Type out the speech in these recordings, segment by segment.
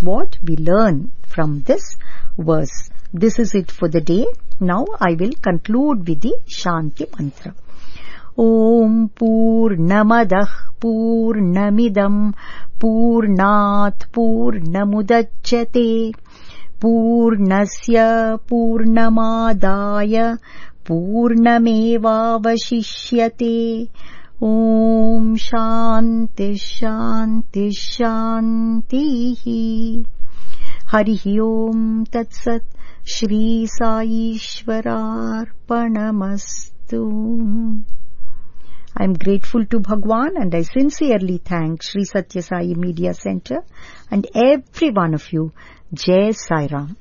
what we learn from this verse. This is it for the day. Now I will conclude with the Shanti Mantra. Om Purnamadah Purnamidam Purnat Purnamudachyate Purnasya Purnamadaya Purnamevavashishyate. Om Shanti Shanti Shanti. Harihi Om Tat Sat. Shri Sai Ishwararpanamastu. I am grateful to Bhagwan and I sincerely thank Sri Satya Sai Media Center and every one of you. Jai Sai Ram.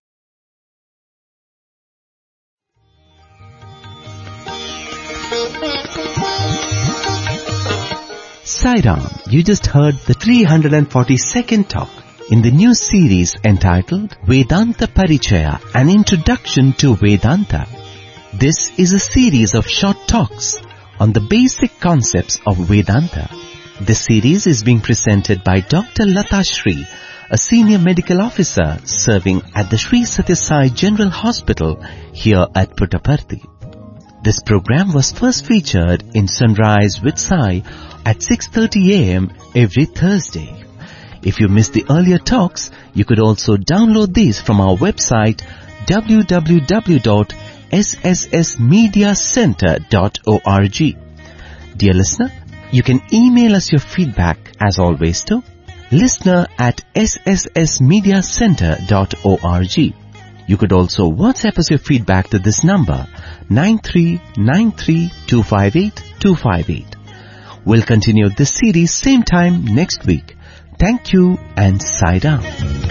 Sai Ram, you just heard the 342nd talk in the new series entitled Vedanta Parichaya, an introduction to Vedanta. This is a series of short talks on the basic concepts of Vedanta. This series is being presented by Dr. Lata Shri, a senior medical officer serving at the Sri Satya Sai General Hospital here at Puttaparthi. This program was first featured in Sunrise with Sai at 6:30 a.m. every Thursday. If you missed the earlier talks, you could also download these from our website www.sssmediacenter.org. Dear listener, you can email us your feedback as always to listener@sssmediacenter.org. You could also WhatsApp us your feedback to this number 9393258258. We'll continue this series same time next week. Thank you and Sai Ram.